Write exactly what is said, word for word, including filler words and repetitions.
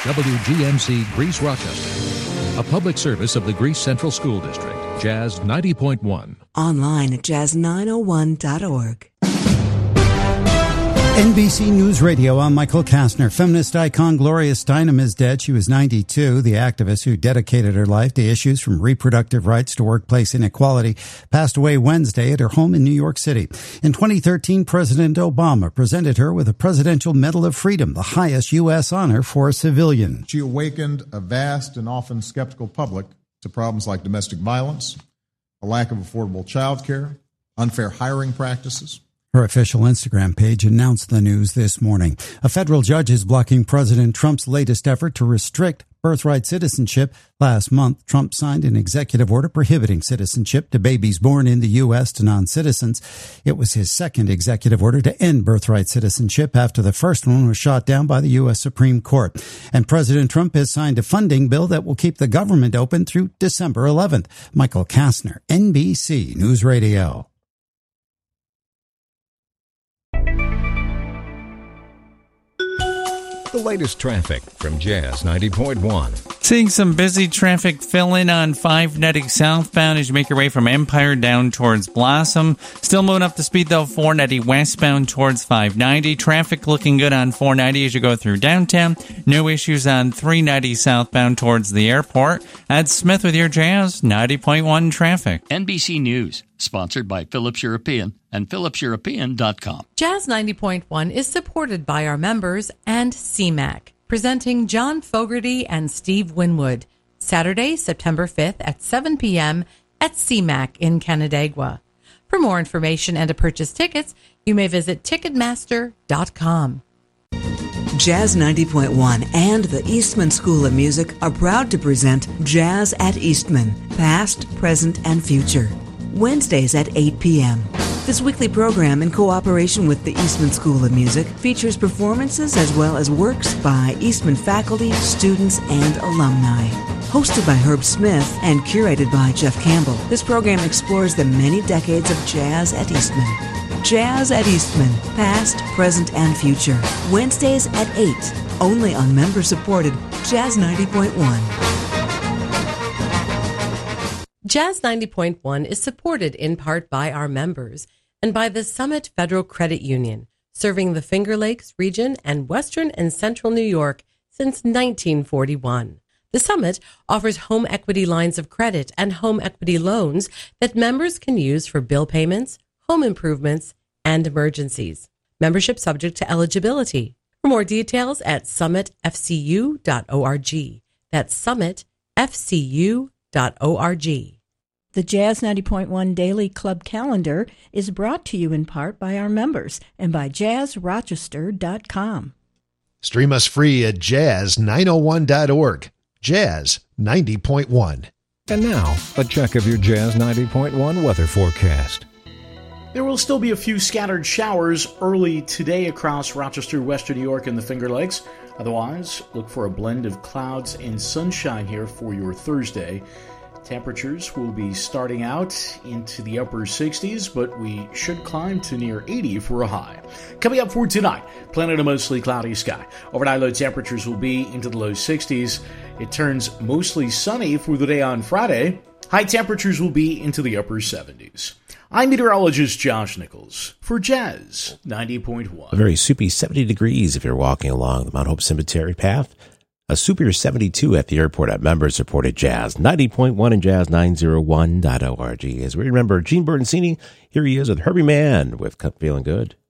W G M C Greece Rochester, a public service of the Greece Central School District. Jazz ninety point one. Online at jazz nine oh one dot org. N B C News Radio, I'm Michael Kastner. Feminist icon Gloria Steinem is dead. She was ninety-two. The activist who dedicated her life to issues from reproductive rights to workplace inequality passed away Wednesday at her home in New York City. In twenty thirteen, President Obama presented her with a Presidential Medal of Freedom, the highest U S honor for a civilian. She awakened a vast and often skeptical public to problems like domestic violence, a lack of affordable child care, unfair hiring practices. Her official Instagram page announced the news this morning. A federal judge is blocking President Trump's latest effort to restrict birthright citizenship. Last month, Trump signed an executive order prohibiting citizenship to babies born in the U S to non-citizens. It was his second executive order to end birthright citizenship after the first one was shot down by the U S Supreme Court. And President Trump has signed a funding bill that will keep the government open through December eleventh. Michael Kastner, N B C News Radio. The latest traffic from Jazz ninety point one. Seeing some busy traffic fill in on five ninety southbound as you make your way from Empire down towards Blossom. Still moving up to speed, though, four ninety westbound towards five ninety. Traffic looking good on four ninety as you go through downtown. No issues on three ninety southbound towards the airport. Ed Smith with your Jazz ninety point one traffic. N B C News, sponsored by Phillips European and phillips european dot com. Jazz ninety point one is supported by our members and C MAC, presenting John Fogerty and Steve Winwood, Saturday, September fifth at seven p.m. at C MAC in Canandaigua. For more information and to purchase tickets, you may visit ticketmaster dot com. Jazz ninety point one and the Eastman School of Music are proud to present Jazz at Eastman, Past, Present, and Future, Wednesdays at eight p.m. This weekly program, in cooperation with the Eastman School of Music, features performances as well as works by Eastman faculty, students, and alumni. Hosted by Herb Smith and curated by Jeff Campbell, this program explores the many decades of jazz at Eastman. Jazz at Eastman, Past, Present, and Future, Wednesdays at eight, only on member-supported Jazz ninety point one. Jazz ninety point one is supported in part by our members and by the Summit Federal Credit Union, serving the Finger Lakes region and Western and Central New York since nineteen forty-one. The Summit offers home equity lines of credit and home equity loans that members can use for bill payments, home improvements, and emergencies. Membership subject to eligibility. For more details at summit f c u dot org. That's summit f c u dot org. The Jazz ninety point one Daily Club Calendar is brought to you in part by our members and by jazz rochester dot com. Stream us free at jazz nine oh one dot org. Jazz ninety point one. And now, a check of your Jazz ninety point one weather forecast. There will still be a few scattered showers early today across Rochester, Western New York, and the Finger Lakes. Otherwise, look for a blend of clouds and sunshine here for your Thursday. Temperatures will be starting out into the upper sixties, but we should climb to near eighty for a high. Coming up for tonight, planning a mostly cloudy sky. Overnight low temperatures will be into the low sixties. It turns mostly sunny for the day on Friday. High temperatures will be into the upper seventies. I'm meteorologist Josh Nichols for Jazz ninety point one. A very soupy seventy degrees if you're walking along the Mount Hope Cemetery path. A soupier seventy-two at the airport at members supported Jazz ninety point one and jazz nine oh one dot org. As we remember Gene Bertoncini, here he is with Herbie Mann with Feeling Good.